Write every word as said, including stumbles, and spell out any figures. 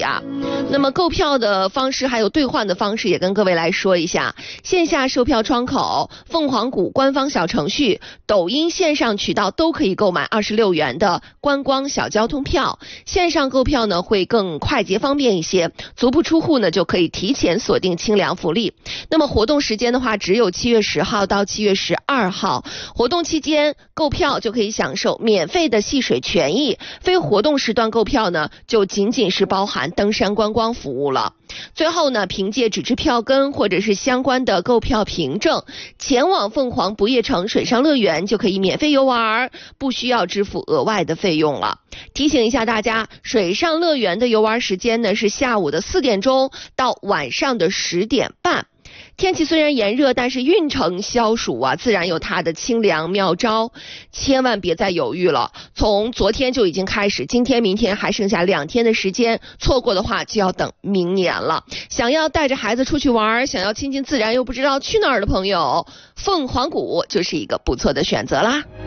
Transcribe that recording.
啊。那么购票的方式还有兑换的方式也跟各位来说一下。线下售票窗口、凤凰谷官方小程序、抖音线上渠道都可以购买二十六元的观光小交通票。线上购票呢会更快捷方便一些，足不出户呢就可以提前锁定清凉福利。那么活动时间的话只有七月十号到七月十二号，活动期间购票就可以享受免费的戏水权益，非活动时段购票呢就仅仅是包含登山观光服务了。最后呢，凭借纸质票根或者是相关的购票凭证，前往凤凰不夜城水上乐园就可以免费游玩，不需要支付额外的费用了。提醒一下大家，水上乐园的游玩时间呢是下午的四点钟到晚上的十点半。天气虽然炎热，但是运程消暑啊，自然有它的清凉妙招，千万别再犹豫了。从昨天就已经开始，今天明天还剩下两天的时间，错过的话就要等明年了。想要带着孩子出去玩，想要亲近自然又不知道去哪儿的朋友，凤凰谷就是一个不错的选择啦。